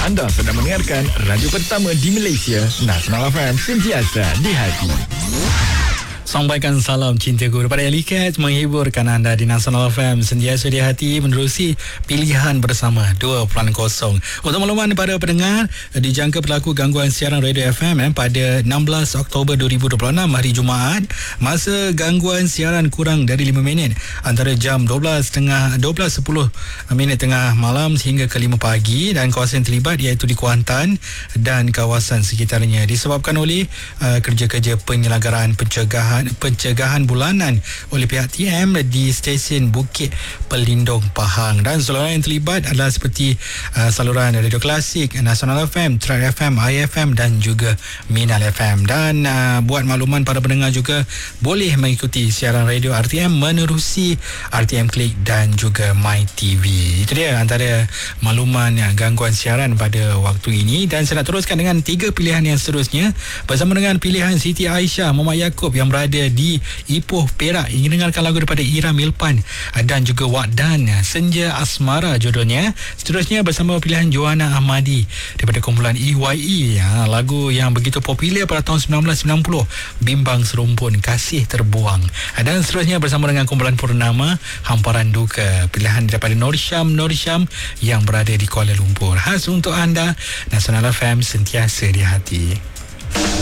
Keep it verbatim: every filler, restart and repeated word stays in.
Anda sedang mendengarkan radio pertama di Malaysia, Nasional F M, sentiasa di hati. Sampaikan salam cinta guru kepada Ellie Cats, menghiburkan anda di Nasional F M, sentiasa di hati, menerusi pilihan bersama dua kosong kosong. Untuk makluman para pendengar, dijangka berlaku gangguan siaran radio F M eh, pada enam belas Oktober dua ribu dua puluh enam, hari Jumaat. Masa gangguan siaran kurang dari lima minit, antara jam dua belas sepuluh minit tengah malam sehingga ke lima pagi, dan kawasan terlibat iaitu di Kuantan dan kawasan sekitarnya, disebabkan oleh uh, kerja-kerja penyelenggaraan pencegahan pencegahan bulanan oleh pihak T M di stesen Bukit Pelindung Pahang. Dan saluran yang terlibat adalah seperti uh, saluran radio klasik, Nasional F M, Track F M, I F M dan juga Minal F M. Dan uh, buat makluman para pendengar juga boleh mengikuti siaran radio R T M menerusi R T M Click dan juga My T V. Itu dia antara makluman uh, gangguan siaran pada waktu ini. Dan saya nak teruskan dengan tiga pilihan yang seterusnya bersama dengan pilihan Siti Aisyah Muhammad Yaakob yang berada di Ipoh, Perak. Ingin dengarkan lagu daripada Ira Milpan dan juga Wakdan, Senja Asmara jodohnya. Seterusnya bersama pilihan Joanna Ahmadi daripada kumpulan E Y E, ha, lagu yang begitu popular pada tahun sembilan belas sembilan puluh, Bimbang Serumpun, Kasih Terbuang. Dan seterusnya bersama dengan kumpulan Purnama, Hamparan Duka, pilihan daripada Nur Syam Nur Syam yang berada di Kuala Lumpur. Khas untuk anda, Nasional F M, sentiasa di hati.